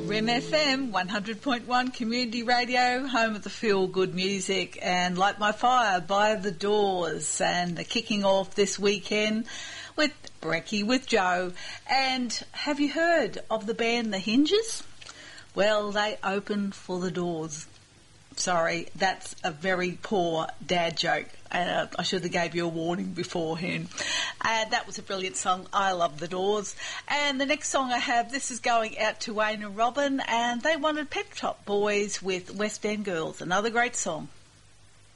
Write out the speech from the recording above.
Rim FM 100.1 Community Radio, home of the feel-good music, and Light My Fire by The Doors, and they're kicking off this weekend with Brekkie with Joe. And have you heard of the band The Hinges? Well, they open for The Doors. Sorry, that's a very poor dad joke. I should have gave you a warning beforehand. That was a brilliant song. I love The Doors. And the next song I have, this is going out to Wayne and Robin, and they wanted Pet Shop Boys with West End Girls. Another great song.